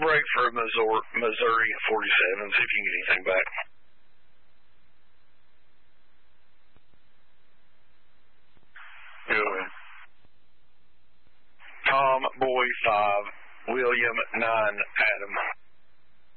break for Missouri at 47, see if you can get anything back. Go ahead. Tom, Boy, 5. William, 9. Adam.